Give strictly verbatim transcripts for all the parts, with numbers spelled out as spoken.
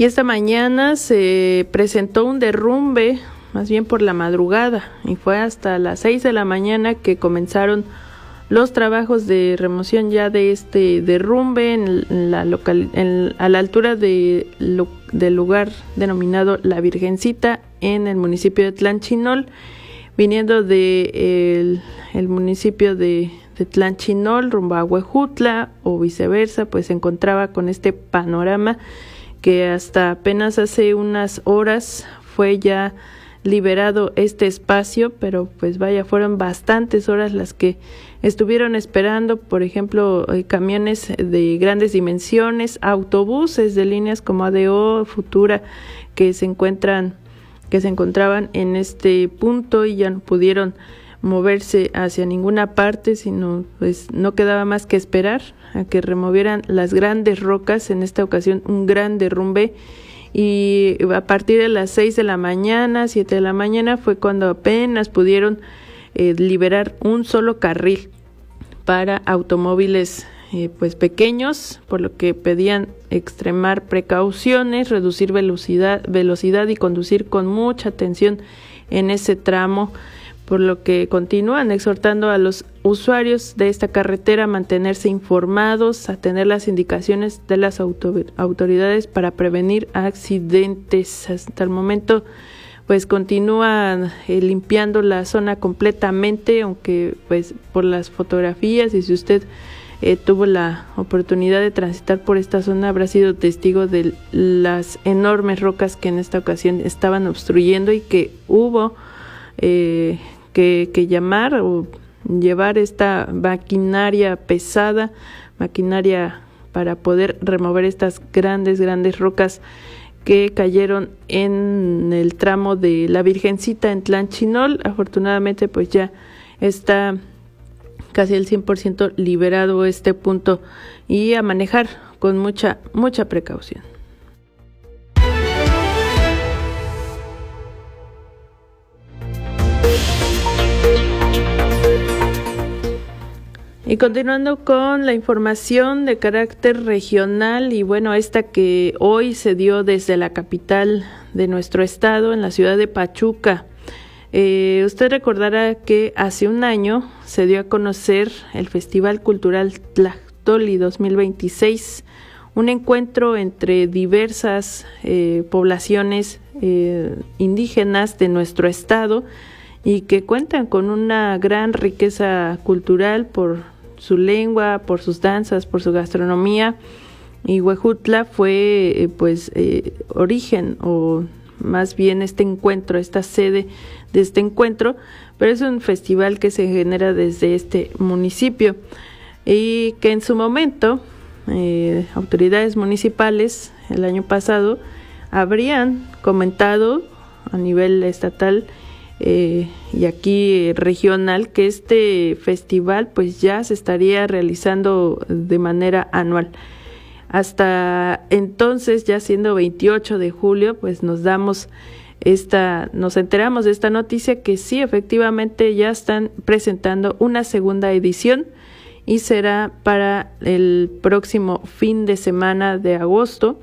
Y esta mañana se presentó un derrumbe, más bien por la madrugada, y fue hasta las seis de la mañana que comenzaron los trabajos de remoción ya de este derrumbe en la local, en, a la altura de, lo, del lugar denominado La Virgencita en el municipio de Tlanchinol, viniendo de el, el municipio de, de Tlanchinol rumbo a Huejutla o viceversa, pues se encontraba con este panorama que hasta apenas hace unas horas fue ya liberado este espacio, pero pues vaya, fueron bastantes horas las que estuvieron esperando, por ejemplo, eh, camiones de grandes dimensiones, autobuses de líneas como A D O, Futura, que se encuentran, que se encontraban en este punto y ya no pudieron moverse hacia ninguna parte, sino pues no quedaba más que esperar a que removieran las grandes rocas, en esta ocasión un gran derrumbe, y a partir de las seis de la mañana, siete de la mañana fue cuando apenas pudieron eh, liberar un solo carril para automóviles eh, pues pequeños, por lo que pedían extremar precauciones, reducir velocidad, velocidad y conducir con mucha atención en ese tramo, por lo que continúan exhortando a los usuarios de esta carretera a mantenerse informados, a tener las indicaciones de las auto- autoridades para prevenir accidentes. Hasta el momento, pues continúan eh, limpiando la zona completamente, aunque pues por las fotografías, y si usted eh, tuvo la oportunidad de transitar por esta zona, habrá sido testigo de las enormes rocas que en esta ocasión estaban obstruyendo y que hubo eh, que, que llamar o llevar esta maquinaria pesada, maquinaria para poder remover estas grandes, grandes rocas que cayeron en el tramo de La Virgencita en Tlanchinol. Afortunadamente, pues ya está casi el cien por ciento liberado este punto, y a manejar con mucha, mucha precaución. Y continuando con la información de carácter regional, y bueno, esta que hoy se dio desde la capital de nuestro estado, en la ciudad de Pachuca. Eh, usted recordará que hace un año se dio a conocer el Festival Cultural Tlactoli dos mil veintiséis, un encuentro entre diversas eh, poblaciones eh, indígenas de nuestro estado, y que cuentan con una gran riqueza cultural por su lengua, por sus danzas, por su gastronomía. Y Huejutla fue eh, pues eh, origen, o más bien este encuentro, esta sede de este encuentro, pero es un festival que se genera desde este municipio, y que en su momento eh, autoridades municipales el año pasado habrían comentado a nivel estatal Eh, y aquí regional que este festival pues ya se estaría realizando de manera anual. Hasta entonces, ya siendo veintiocho de julio, pues nos damos esta, nos enteramos de esta noticia que sí, efectivamente ya están presentando una segunda edición, y será para el próximo fin de semana de agosto.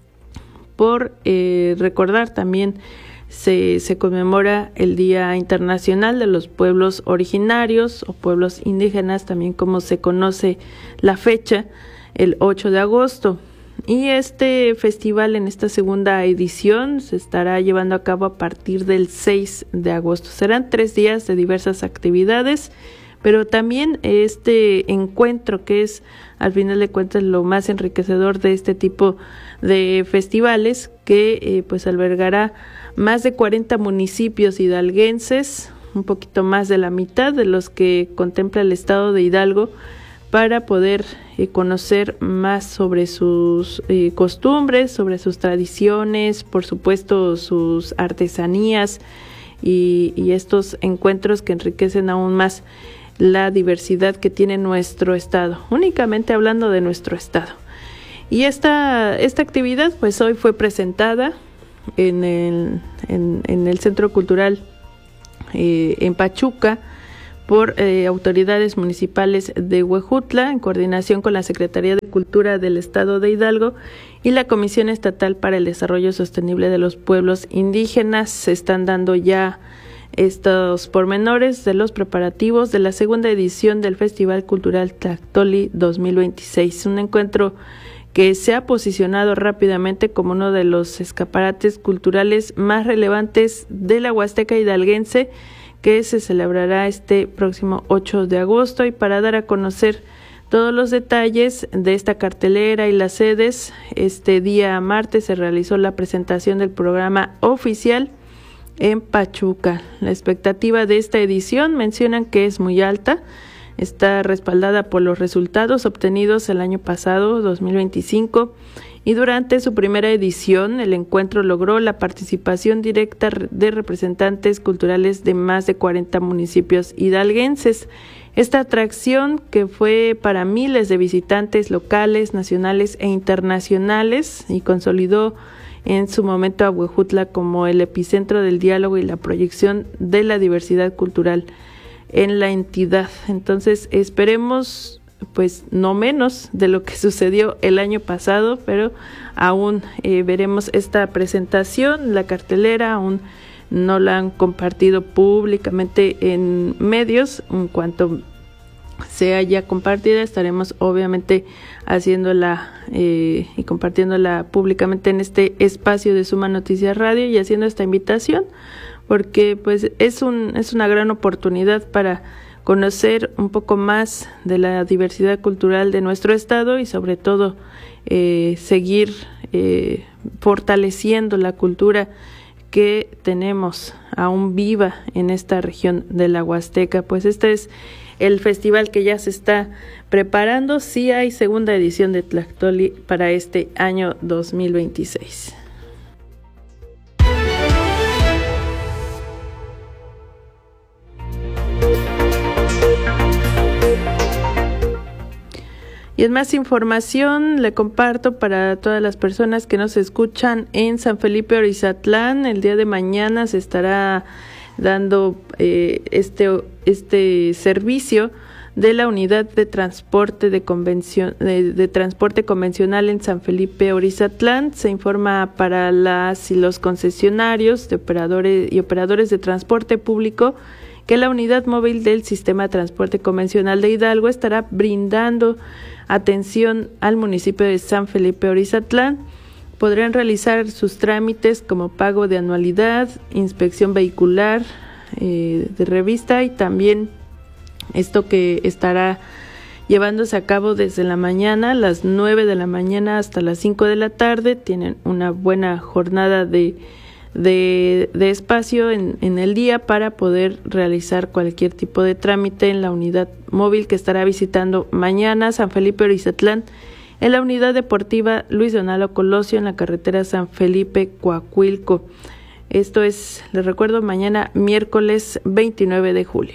Por eh, recordar también, Se, se conmemora el Día Internacional de los Pueblos Originarios o Pueblos Indígenas, también como se conoce la fecha, el ocho de agosto. Y este festival, en esta segunda edición, se estará llevando a cabo a partir del seis de agosto. Serán tres días de diversas actividades, pero también este encuentro, que es al final de cuentas lo más enriquecedor de este tipo de festivales, que eh, pues albergará más de cuarenta municipios hidalguenses, un poquito más de la mitad de los que contempla el estado de Hidalgo, para poder eh, conocer más sobre sus eh, costumbres, sobre sus tradiciones, por supuesto sus artesanías, y, y estos encuentros que enriquecen aún más la diversidad que tiene nuestro estado, únicamente hablando de nuestro estado. Y esta, esta actividad pues hoy fue presentada en el, en, en el Centro Cultural eh, en Pachuca por eh, autoridades municipales de Huejutla, en coordinación con la Secretaría de Cultura del Estado de Hidalgo y la Comisión Estatal para el Desarrollo Sostenible de los Pueblos Indígenas. Se están dando ya estos pormenores de los preparativos de la segunda edición del Festival Cultural Tlactoli dos mil veintiséis, un encuentro que se ha posicionado rápidamente como uno de los escaparates culturales más relevantes de la Huasteca hidalguense, que se celebrará este próximo ocho de agosto. Y para dar a conocer todos los detalles de esta cartelera y las sedes, este día martes se realizó la presentación del programa oficial en Pachuca. La expectativa de esta edición mencionan que es muy alta. Está respaldada por los resultados obtenidos el año pasado, dos mil veinticinco, y durante su primera edición el encuentro logró la participación directa de representantes culturales de más de cuarenta municipios hidalguenses. Esta atracción, que fue para miles de visitantes locales, nacionales e internacionales, y consolidó en su momento a Huejutla como el epicentro del diálogo y la proyección de la diversidad cultural en la entidad. Entonces esperemos pues no menos de lo que sucedió el año pasado, pero aún eh, veremos esta presentación. La cartelera aún no la han compartido públicamente en medios. En cuanto sea ya compartida, estaremos obviamente haciéndola eh, y compartiéndola públicamente en este espacio de Suma Noticias Radio, y haciendo esta invitación porque pues es un es una gran oportunidad para conocer un poco más de la diversidad cultural de nuestro estado y sobre todo eh, seguir eh, fortaleciendo la cultura que tenemos aún viva en esta región de la Huasteca. Pues este es el festival que ya se está preparando. Sí hay segunda edición de Tlactoli para este año dos mil veintiséis. Y en más información le comparto para todas las personas que nos escuchan en San Felipe Orizatlán, el día de mañana se estará dando eh, este este servicio de la unidad de transporte de convención de, de transporte convencional en San Felipe Orizatlán. Se informa para las y los concesionarios de operadores y operadores de transporte público que la unidad móvil del sistema de transporte convencional de Hidalgo estará brindando atención al municipio de San Felipe Orizatlán. Podrán realizar sus trámites como pago de anualidad, inspección vehicular, eh, de revista, y también esto que estará llevándose a cabo desde la mañana, las nueve de la mañana hasta las cinco de la tarde. Tienen una buena jornada de De, de espacio en, en el día para poder realizar cualquier tipo de trámite en la unidad móvil que estará visitando mañana San Felipe Orizatlán, en la unidad deportiva Luis Donaldo Colosio, en la carretera San Felipe Coahuilco. Esto es, les recuerdo, mañana miércoles veintinueve de julio.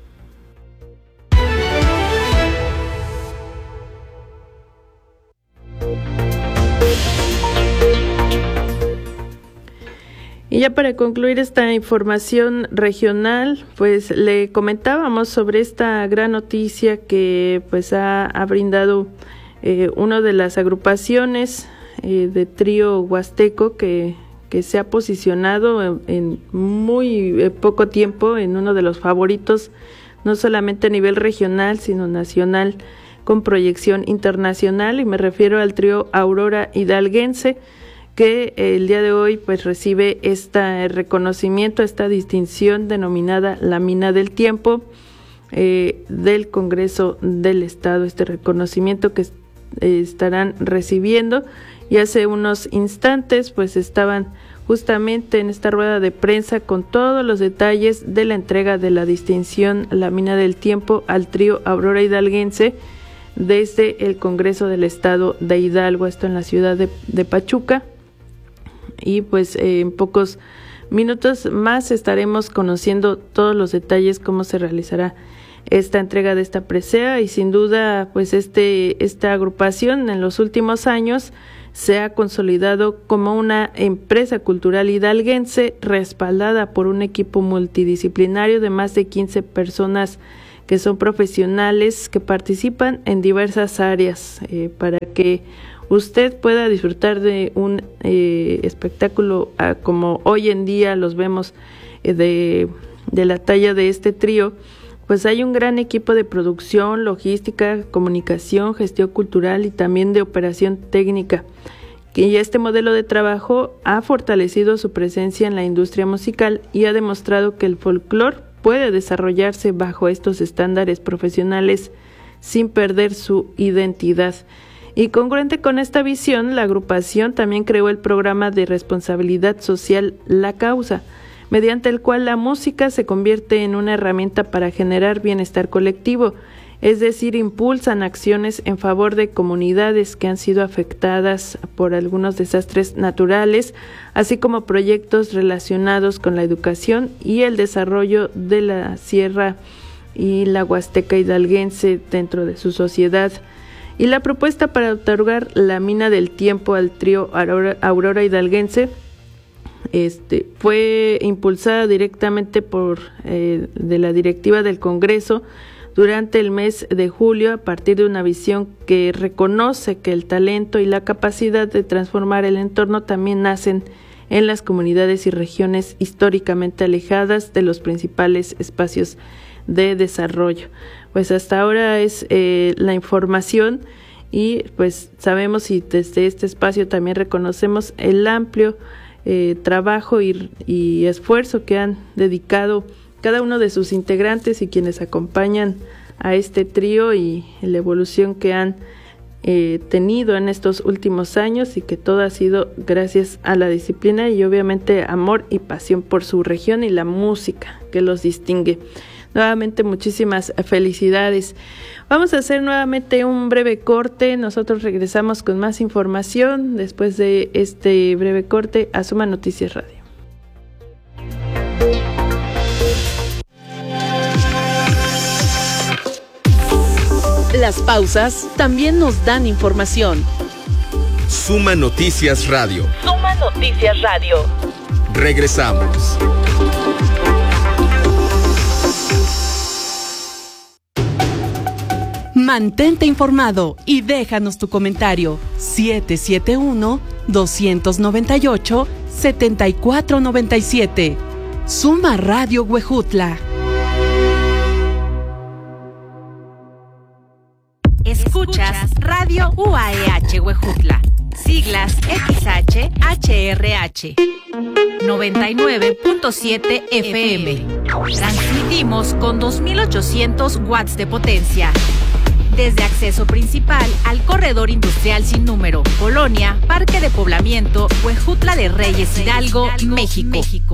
Y ya para concluir esta información regional, pues le comentábamos sobre esta gran noticia que pues ha, ha brindado eh, una de las agrupaciones eh, de trío huasteco que, que se ha posicionado en, en muy eh, poco tiempo en uno de los favoritos, no solamente a nivel regional, sino nacional, con proyección internacional, y me refiero al trío Aurora Hidalguense, que el día de hoy pues recibe este reconocimiento, esta distinción denominada la Mina del Tiempo eh, del Congreso del Estado, este reconocimiento que eh, estarán recibiendo. Y hace unos instantes pues estaban justamente en esta rueda de prensa con todos los detalles de la entrega de la distinción La Mina del Tiempo al trío Aurora Hidalguense desde el Congreso del Estado de Hidalgo, esto en la ciudad de, de Pachuca. Y pues eh, en pocos minutos más estaremos conociendo todos los detalles, cómo se realizará esta entrega de esta presea. Y sin duda pues este esta agrupación en los últimos años se ha consolidado como una empresa cultural hidalguense respaldada por un equipo multidisciplinario de más de quince personas que son profesionales que participan en diversas áreas eh, para que usted pueda disfrutar de un eh, espectáculo ah, como hoy en día los vemos eh, de, de la talla de este trío. Pues hay un gran equipo de producción, logística, comunicación, gestión cultural y también de operación técnica. Y este modelo de trabajo ha fortalecido su presencia en la industria musical y ha demostrado que el folclore puede desarrollarse bajo estos estándares profesionales sin perder su identidad. Y congruente con esta visión, la agrupación también creó el programa de responsabilidad social La Causa, mediante el cual la música se convierte en una herramienta para generar bienestar colectivo, es decir, impulsan acciones en favor de comunidades que han sido afectadas por algunos desastres naturales, así como proyectos relacionados con la educación y el desarrollo de la Sierra y la Huasteca hidalguense dentro de su sociedad. Y la propuesta para otorgar la mina del tiempo al trío Aurora, Aurora hidalguense este, fue impulsada directamente por eh, de la directiva del Congreso durante el mes de julio a partir de una visión que reconoce que el talento y la capacidad de transformar el entorno también nacen en las comunidades y regiones históricamente alejadas de los principales espacios de desarrollo. Pues hasta ahora es eh, la información y pues sabemos y desde este espacio también reconocemos el amplio eh, trabajo y, y esfuerzo que han dedicado cada uno de sus integrantes y quienes acompañan a este trío y la evolución que han eh, tenido en estos últimos años y que todo ha sido gracias a la disciplina y obviamente amor y pasión por su región y la música que los distingue. Nuevamente muchísimas felicidades. Vamos a hacer nuevamente un breve corte. Nosotros regresamos con más información después de este breve corte a Suma Noticias Radio. Las pausas también nos dan información. Suma Noticias Radio. Suma Noticias Radio. Regresamos. Mantente informado y déjanos tu comentario. siete siete uno, dos nueve ocho, siete cuatro nueve siete. Suma Radio Huejutla. Escuchas Radio U A E H Huejutla, siglas X H H R H, noventa y nueve punto siete F M. Transmitimos con dos mil ochocientos watts de potencia. Desde acceso principal al corredor industrial sin número, Colonia, Parque de Poblamiento, Huejutla de Reyes, Hidalgo, México. México.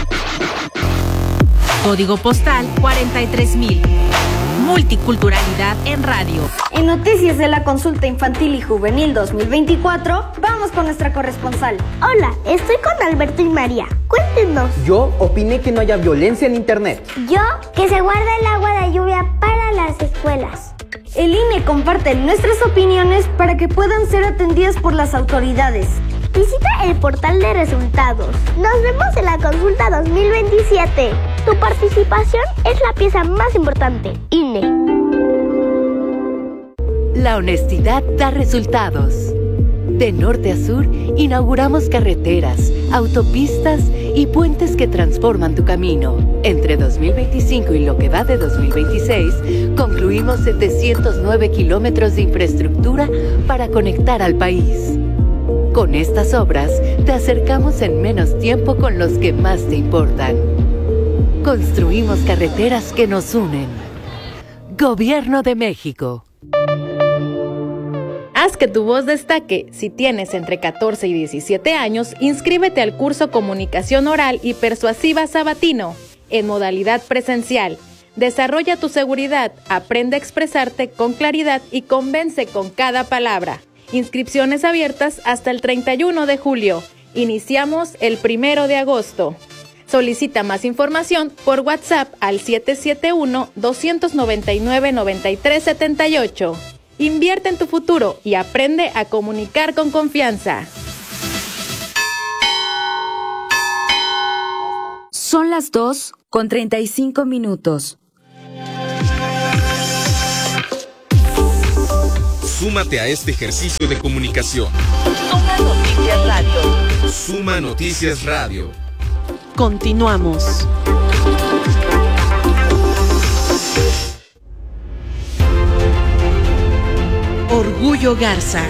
Código postal cuarenta y tres mil. Multiculturalidad en radio. En noticias de la consulta infantil y juvenil dos mil veinticuatro, vamos con nuestra corresponsal. Hola, estoy con Alberto y María. Cuéntenos. Yo opiné que no haya violencia en internet. Yo, que se guarda el agua de lluvia para las escuelas. El I N E comparte nuestras opiniones para que puedan ser atendidas por las autoridades. Visita el portal de resultados. Nos vemos en la consulta dos mil veintisiete. Tu participación es la pieza más importante. I N E. La honestidad da resultados. De norte a sur, inauguramos carreteras, autopistas y puentes que transforman tu camino. Entre dos mil veinticinco y lo que va de dos mil veintiséis, concluimos setecientos nueve kilómetros de infraestructura para conectar al país. Con estas obras, te acercamos en menos tiempo con los que más te importan. Construimos carreteras que nos unen. Gobierno de México. Haz que tu voz destaque. Si tienes entre catorce y diecisiete años, inscríbete al curso Comunicación Oral y Persuasiva Sabatino, en modalidad presencial. Desarrolla tu seguridad, aprende a expresarte con claridad y convence con cada palabra. Inscripciones abiertas hasta el treinta y uno de julio. Iniciamos el primero de agosto. Solicita más información por WhatsApp al siete siete uno, dos nueve nueve, nueve tres siete ocho. Invierte en tu futuro y aprende a comunicar con confianza. Son las dos con treinta y cinco minutos. Súmate a este ejercicio de comunicación. Suma Noticias Radio. Suma Noticias Radio. Continuamos. Orgullo Garza.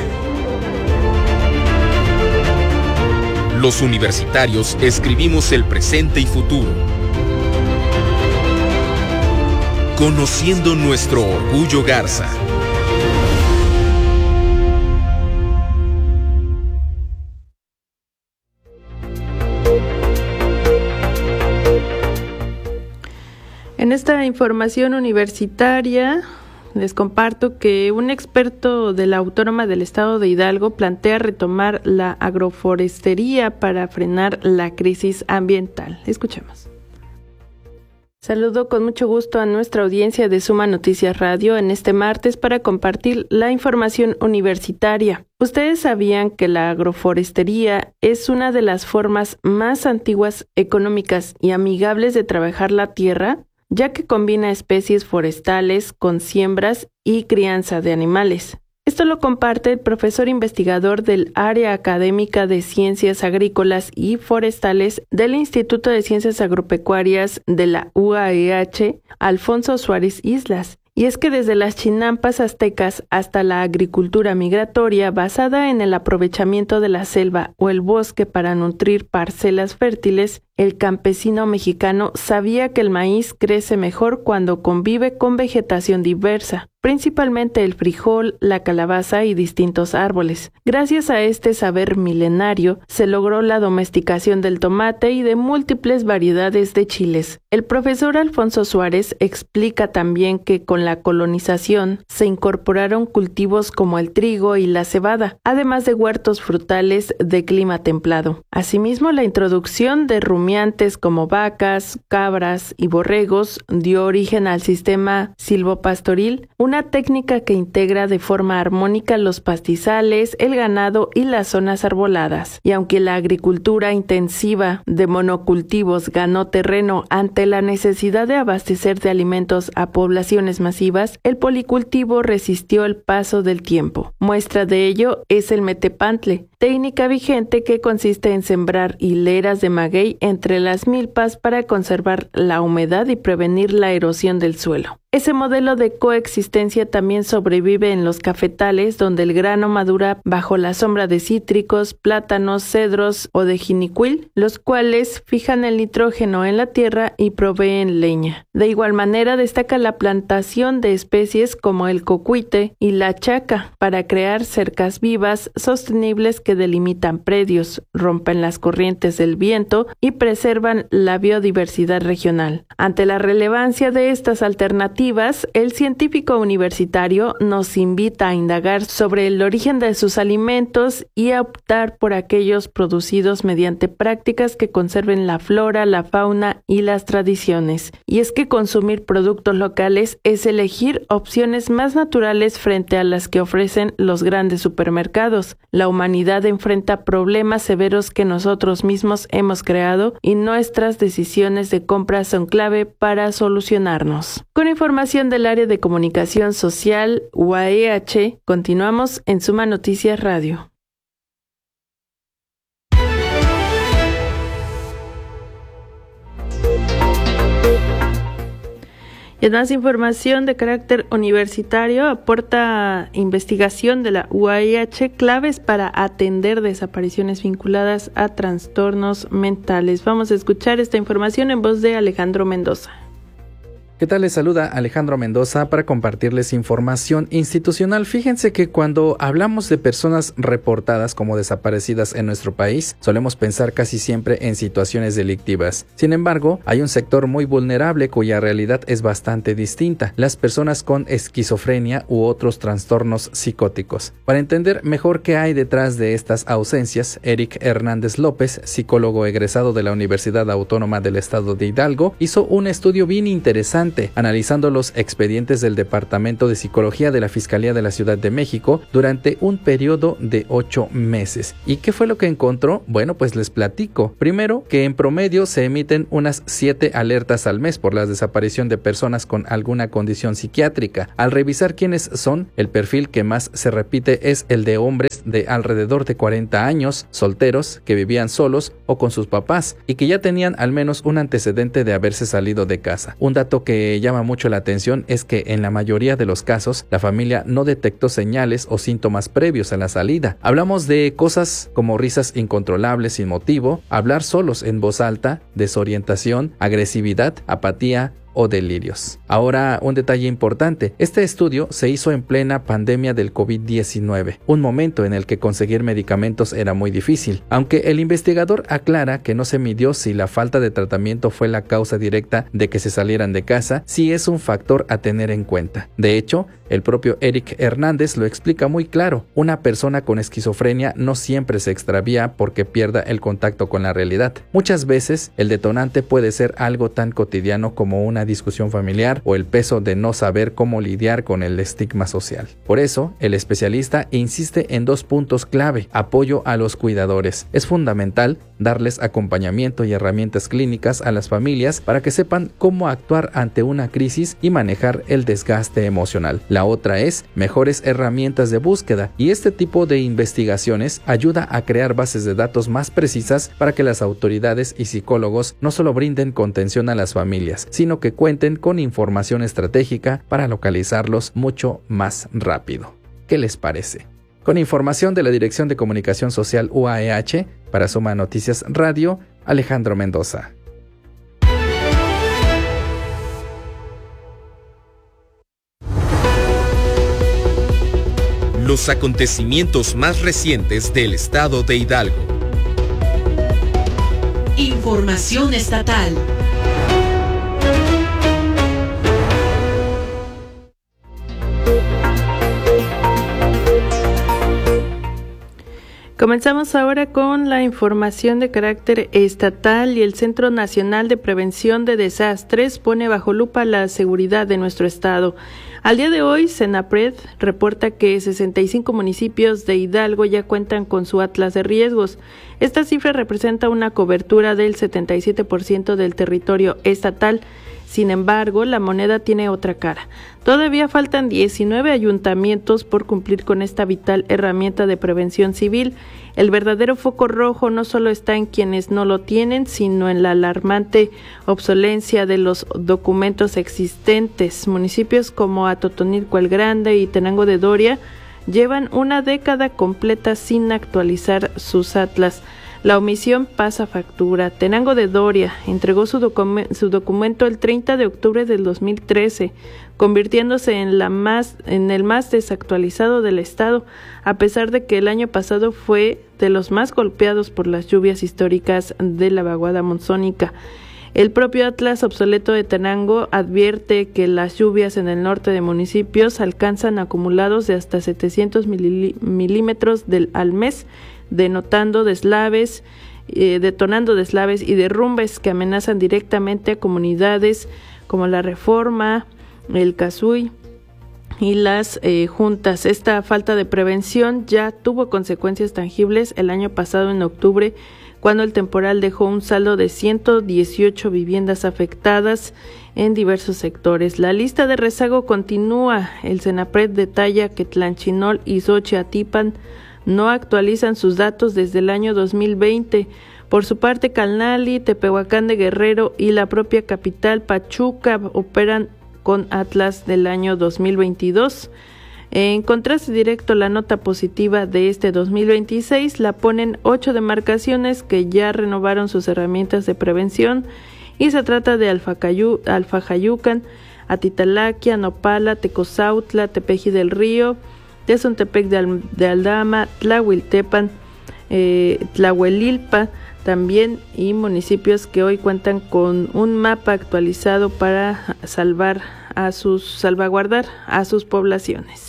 Los universitarios escribimos el presente y futuro. Conociendo nuestro Orgullo Garza. En esta información universitaria les comparto que un experto de la Autónoma del Estado de Hidalgo plantea retomar la agroforestería para frenar la crisis ambiental. Escuchemos. Saludo con mucho gusto a nuestra audiencia de Suma Noticias Radio en este martes para compartir la información universitaria. ¿Ustedes sabían que la agroforestería es una de las formas más antiguas, económicas y amigables de trabajar la tierra, ya que combina especies forestales con siembras y crianza de animales? Esto lo comparte el profesor investigador del Área Académica de Ciencias Agrícolas y Forestales del Instituto de Ciencias Agropecuarias de la U A E H, Alfonso Suárez Islas. Y es que desde las chinampas aztecas hasta la agricultura migratoria basada en el aprovechamiento de la selva o el bosque para nutrir parcelas fértiles, el campesino mexicano sabía que el maíz crece mejor cuando convive con vegetación diversa, principalmente el frijol, la calabaza y distintos árboles. Gracias a este saber milenario, se logró la domesticación del tomate y de múltiples variedades de chiles. El profesor Alfonso Suárez explica también que con la colonización se incorporaron cultivos como el trigo y la cebada, además de huertos frutales de clima templado. Asimismo, la introducción de rumiantes como vacas, cabras y borregos dio origen al sistema silvopastoril, una técnica que integra de forma armónica los pastizales, el ganado y las zonas arboladas. Y aunque la agricultura intensiva de monocultivos ganó terreno ante la necesidad de abastecer de alimentos a poblaciones masivas, el policultivo resistió el paso del tiempo. Muestra de ello es el metepantle, técnica vigente que consiste en sembrar hileras de maguey entre las milpas para conservar la humedad y prevenir la erosión del suelo. Ese modelo de coexistencia también sobrevive en los cafetales, donde el grano madura bajo la sombra de cítricos, plátanos, cedros o de jinicuil, los cuales fijan el nitrógeno en la tierra y proveen leña. De igual manera, destaca la plantación de especies como el cocuite y la chaca para crear cercas vivas sostenibles que delimitan predios, rompen las corrientes del viento y preservan la biodiversidad regional. Ante la relevancia de estas alternativas, el científico universitario nos invita a indagar sobre el origen de sus alimentos y a optar por aquellos producidos mediante prácticas que conserven la flora, la fauna y las tradiciones. Y es que consumir productos locales es elegir opciones más naturales frente a las que ofrecen los grandes supermercados. La humanidad enfrenta problemas severos que nosotros mismos hemos creado y nuestras decisiones de compra son clave para solucionarnos. Con información del área de comunicación social U A E H, continuamos en Suma Noticias Radio. Y en más información de carácter universitario, aporta investigación de la U A E H claves para atender desapariciones vinculadas a trastornos mentales. Vamos a escuchar esta información en voz de Alejandro Mendoza. ¿Qué tal? Les saluda Alejandro Mendoza para compartirles información institucional. Fíjense que cuando hablamos de personas reportadas como desaparecidas en nuestro país, solemos pensar casi siempre en situaciones delictivas. Sin embargo, hay un sector muy vulnerable cuya realidad es bastante distinta: las personas con esquizofrenia u otros trastornos psicóticos. Para entender mejor qué hay detrás de estas ausencias, Eric Hernández López, psicólogo egresado de la Universidad Autónoma del Estado de Hidalgo, hizo un estudio bien interesante importante, analizando los expedientes del Departamento de Psicología de la Fiscalía de la Ciudad de México durante un periodo de ocho meses. ¿Y qué fue lo que encontró? Bueno, pues les platico. Primero, que en promedio se emiten unas siete alertas al mes por la desaparición de personas con alguna condición psiquiátrica. Al revisar quiénes son, el perfil que más se repite es el de hombres de alrededor de cuarenta años, solteros, que vivían solos o con sus papás y que ya tenían al menos un antecedente de haberse salido de casa. Un dato que llama mucho la atención es que en la mayoría de los casos la familia no detectó señales o síntomas previos a la salida. Hablamos de cosas como risas incontrolables sin motivo, hablar solos en voz alta, desorientación, agresividad, apatía o delirios. Ahora, un detalle importante. Este estudio se hizo en plena pandemia del COVID diecinueve, un momento en el que conseguir medicamentos era muy difícil. Aunque el investigador aclara que no se midió si la falta de tratamiento fue la causa directa de que se salieran de casa, sí es un factor a tener en cuenta. De hecho, el propio Eric Hernández lo explica muy claro. Una persona con esquizofrenia no siempre se extravía porque pierda el contacto con la realidad. Muchas veces, el detonante puede ser algo tan cotidiano como una discusión familiar o el peso de no saber cómo lidiar con el estigma social. Por eso, el especialista insiste en dos puntos clave: apoyo a los cuidadores. Es fundamental darles acompañamiento y herramientas clínicas a las familias para que sepan cómo actuar ante una crisis y manejar el desgaste emocional. La otra es mejores herramientas de búsqueda, y este tipo de investigaciones ayuda a crear bases de datos más precisas para que las autoridades y psicólogos no solo brinden contención a las familias, sino que cuenten con información estratégica para localizarlos mucho más rápido. ¿Qué les parece? Con información de la Dirección de Comunicación Social U A E H, para Suma Noticias Radio, Alejandro Mendoza. Los acontecimientos más recientes del estado de Hidalgo. Información estatal. Comenzamos ahora con la información de carácter estatal, y el Centro Nacional de Prevención de Desastres pone bajo lupa la seguridad de nuestro estado. Al día de hoy, Senapred reporta que sesenta y cinco municipios de Hidalgo ya cuentan con su atlas de riesgos. Esta cifra representa una cobertura del setenta y siete por ciento del territorio estatal. Sin embargo, la moneda tiene otra cara. Todavía faltan diecinueve ayuntamientos por cumplir con esta vital herramienta de prevención civil. El verdadero foco rojo no solo está en quienes no lo tienen, sino en la alarmante obsolencia de los documentos existentes. Municipios como Atotonilco el Grande y Tenango de Doria llevan una década completa sin actualizar sus atlas. La omisión pasa factura. Tenango de Doria entregó su, docu- su documento el treinta de octubre del dos mil trece, convirtiéndose en, la más, en el más desactualizado del estado, a pesar de que el año pasado fue de los más golpeados por las lluvias históricas de la vaguada monzónica. El propio atlas obsoleto de Tenango advierte que las lluvias en el norte de municipios alcanzan acumulados de hasta setecientos milímetros del, al mes, denotando deslaves, eh, detonando deslaves y derrumbes que amenazan directamente a comunidades como la Reforma, el Cazuy y las eh, juntas. Esta falta de prevención ya tuvo consecuencias tangibles el año pasado en octubre, cuando el temporal dejó un saldo de ciento dieciocho viviendas afectadas en diversos sectores. La lista de rezago continúa. El Senapred detalla que Tlanchinol y Xochiatipan no actualizan sus datos desde el año dos mil veinte. Por su parte, Calnali, Tepehuacán de Guerrero y la propia capital Pachuca operan con atlas del año dos mil veintidós. En contraste directo, la nota positiva de este dos mil veintiséis la ponen ocho demarcaciones que ya renovaron sus herramientas de prevención, y se trata de Alfacayu, Alfajayucan, Atitalaquia, Nopala, Tecozautla, Tepeji del Río, Tezontepec de, Al, de Aldama, Tlahuiltepan, eh, Tlahuelilpa también, y municipios que hoy cuentan con un mapa actualizado para salvar a sus, salvaguardar a sus poblaciones.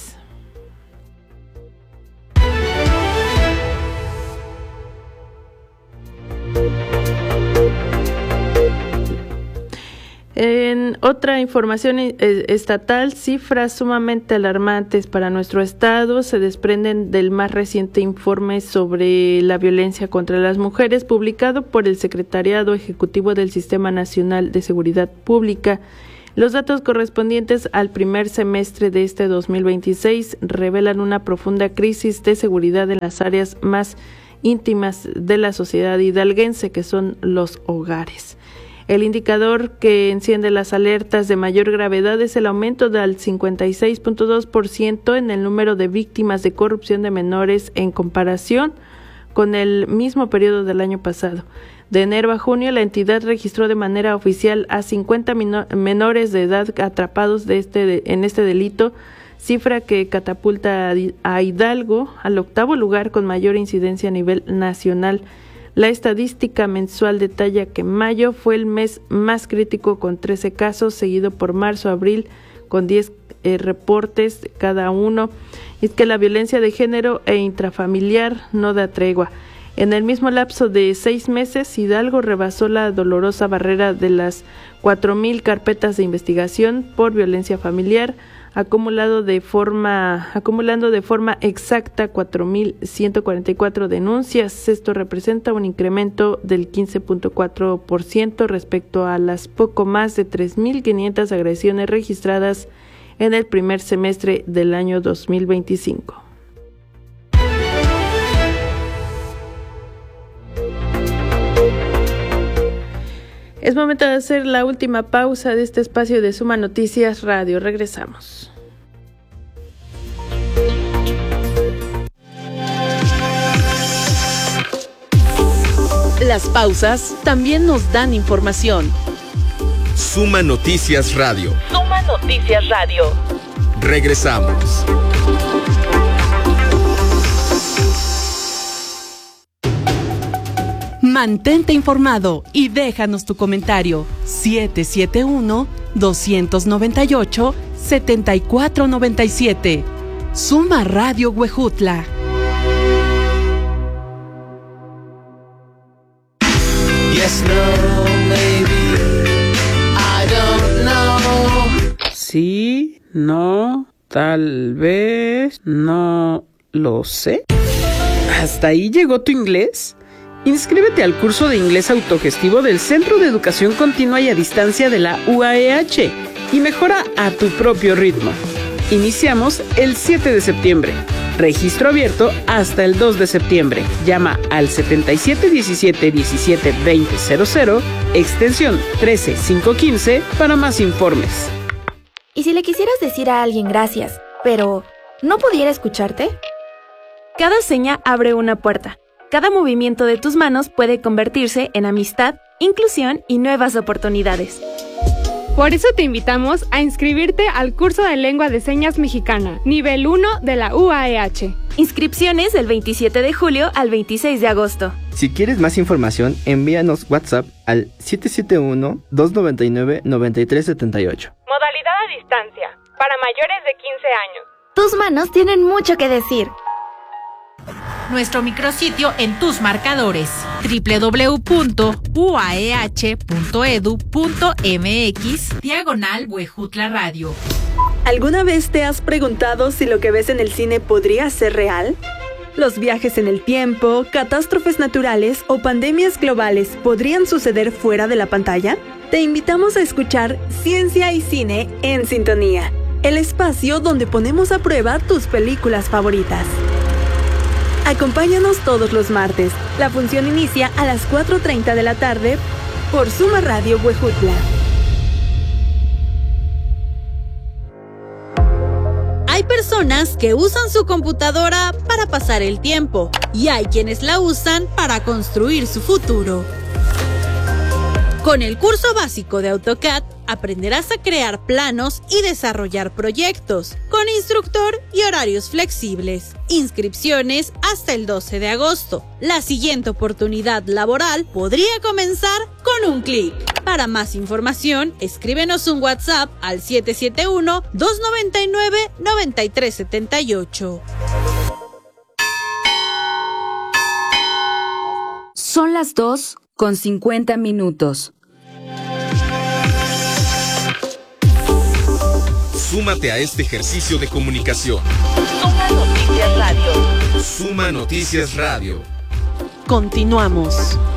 En otra información estatal, cifras sumamente alarmantes para nuestro estado se desprenden del más reciente informe sobre la violencia contra las mujeres publicado por el Secretariado Ejecutivo del Sistema Nacional de Seguridad Pública. Los datos correspondientes al primer semestre de este dos mil veintiséis revelan una profunda crisis de seguridad en las áreas más íntimas de la sociedad hidalguense, que son los hogares. El indicador que enciende las alertas de mayor gravedad es el aumento del cincuenta y seis punto dos por ciento en el número de víctimas de corrupción de menores en comparación con el mismo periodo del año pasado. De enero a junio, la entidad registró de manera oficial a cincuenta menores de edad atrapados de este de, en este delito, cifra que catapulta a Hidalgo al octavo lugar con mayor incidencia a nivel nacional. La estadística mensual detalla que mayo fue el mes más crítico con trece casos, seguido por marzo-abril con diez eh, reportes cada uno. Y es que la violencia de género e intrafamiliar no da tregua. En el mismo lapso de seis meses, Hidalgo rebasó la dolorosa barrera de las cuatro mil carpetas de investigación por violencia familiar, acumulado de forma, acumulando de forma exacta cuatro mil ciento cuarenta y cuatro denuncias. Esto representa un incremento del quince punto cuatro por ciento respecto a las poco más de tres mil quinientas agresiones registradas en el primer semestre del año dos mil veinticinco. Es momento de hacer la última pausa de este espacio de Suma Noticias Radio. Regresamos. Las pausas también nos dan información. Suma Noticias Radio. Suma Noticias Radio. Regresamos. Mantente informado y déjanos tu comentario. siete siete uno, dos nueve ocho, siete cuatro nueve siete. Suma Radio Huejutla. Yes, no, maybe, I don't know. Sí, no, tal vez, no lo sé. ¿Hasta ahí llegó tu inglés? Inscríbete al curso de inglés autogestivo del Centro de Educación Continua y a Distancia de la U A E H y mejora a tu propio ritmo. Iniciamos el siete de septiembre. Registro abierto hasta el dos de septiembre. Llama al setenta y siete diecisiete diecisiete veinte cero cero, extensión trece cinco quince para más informes. ¿Y si le quisieras decir a alguien gracias, pero no pudiera escucharte? Cada seña abre una puerta. Cada movimiento de tus manos puede convertirse en amistad, inclusión y nuevas oportunidades. Por eso te invitamos a inscribirte al curso de Lengua de Señas Mexicana, nivel uno de la U A E H. Inscripciones del veintisiete de julio al veintiséis de agosto. Si quieres más información, envíanos WhatsApp al siete siete uno, dos nueve nueve, nueve tres siete ocho. Modalidad a distancia, para mayores de quince años. Tus manos tienen mucho que decir. Nuestro micrositio en tus marcadores, doble u doble u doble u punto u a e h punto e d u punto m x diagonal Huejutla Radio. ¿Alguna vez te has preguntado si lo que ves en el cine podría ser real? ¿Los viajes en el tiempo, catástrofes naturales o pandemias globales podrían suceder fuera de la pantalla? Te invitamos a escuchar Ciencia y Cine en Sintonía, el espacio donde ponemos a prueba tus películas favoritas. Acompáñanos todos los martes. La función inicia a las cuatro treinta de la tarde por Suma Radio Huejutla. Hay personas que usan su computadora para pasar el tiempo y hay quienes la usan para construir su futuro. Con el curso básico de AutoCAD aprenderás a crear planos y desarrollar proyectos, con instructor y horarios flexibles. Inscripciones hasta el doce de agosto. La siguiente oportunidad laboral podría comenzar con un clic. Para más información, escríbenos un WhatsApp al siete siete uno, dos nueve nueve, nueve tres siete ocho. Son las dos con cincuenta minutos. Súmate a este ejercicio de comunicación. Suma Noticias Radio. Suma Noticias Radio. Continuamos.